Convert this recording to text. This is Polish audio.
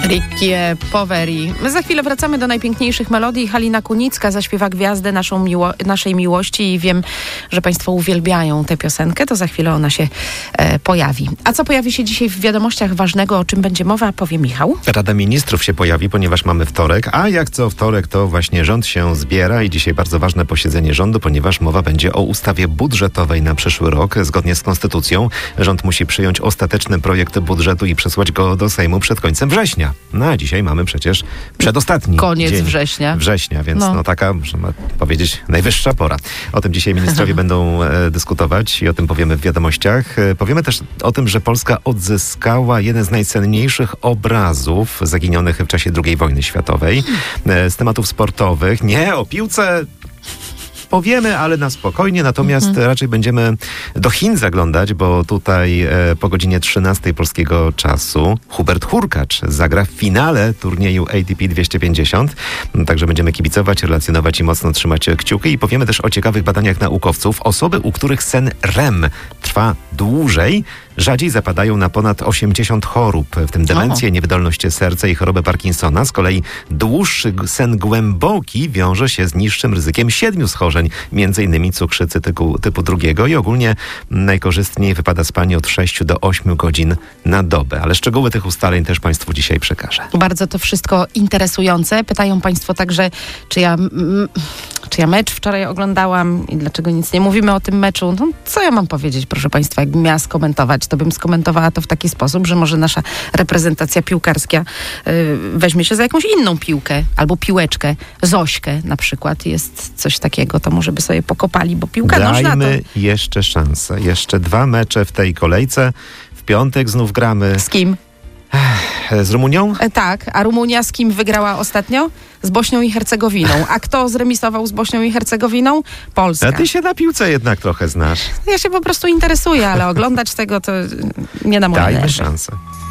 Ricky Poveri. My za chwilę wracamy do najpiękniejszych melodii. Halina Kunicka zaśpiewa Gwiazdę naszej miłości i wiem, że Państwo uwielbiają tę piosenkę, to za chwilę ona się pojawi. A co pojawi się dzisiaj w wiadomościach ważnego, o czym będzie mowa, powie Michał. Rada Ministrów się pojawi, ponieważ mamy wtorek, a jak co wtorek, to właśnie rząd się zbiera i dzisiaj bardzo ważne posiedzenie rządu, ponieważ mowa będzie o ustawie budżetowej na przyszły rok. Zgodnie z konstytucją rząd musi przyjąć ostateczny projekt budżetu i przesłać go do Sejmu przed końcem września. No a dzisiaj mamy przecież przedostatni Koniec dzień września, więc taka, można powiedzieć, najwyższa pora. O tym dzisiaj ministrowie będą dyskutować i o tym powiemy w wiadomościach. Powiemy też o tym, że Polska odzyskała jeden z najcenniejszych obrazów zaginionych w czasie II wojny światowej. Z tematów sportowych, nie o piłce powiemy, ale na spokojnie, natomiast raczej będziemy do Chin zaglądać, bo tutaj po godzinie 13 polskiego czasu Hubert Hurkacz zagra w finale turnieju ATP 250. Także będziemy kibicować, relacjonować i mocno trzymać kciuki i powiemy też o ciekawych badaniach naukowców. Osoby, u których sen REM trwa dłużej, rzadziej zapadają na ponad 80 chorób, w tym demencję, niewydolność serca i chorobę Parkinsona. Z kolei dłuższy sen głęboki wiąże się z niższym ryzykiem 7 schorzeń, m.in. cukrzycy typu 2 i ogólnie najkorzystniej wypada spanie od 6 do 8 godzin na dobę. Ale szczegóły tych ustaleń też Państwu dzisiaj przekażę. Bardzo to wszystko interesujące. Pytają Państwo także, czy ja mecz wczoraj oglądałam i dlaczego nic nie mówimy o tym meczu. No, co ja mam powiedzieć, proszę Państwa, jakbym miała skomentować, to bym skomentowała to w taki sposób, że może nasza reprezentacja piłkarska weźmie się za jakąś inną piłkę albo piłeczkę, Zośkę na przykład. Jest coś takiego, to może by sobie pokopali, bo piłka nożna to... Dajmy jeszcze szansę. Jeszcze 2 mecze w tej kolejce. W piątek znów gramy. Z kim? Z Rumunią? Tak, a Rumunia z kim wygrała ostatnio? Z Bośnią i Hercegowiną. A kto zremisował z Bośnią i Hercegowiną? Polska. A ty się na piłce jednak trochę znasz. Ja się po prostu interesuję, ale oglądać tego to nie na moje nerwy. Dajmy szansę.